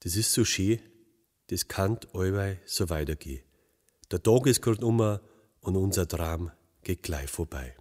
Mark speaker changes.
Speaker 1: Das ist so schön, das kann allweil so weitergehen. Der Tag ist gerade und unser Traum geht gleich vorbei.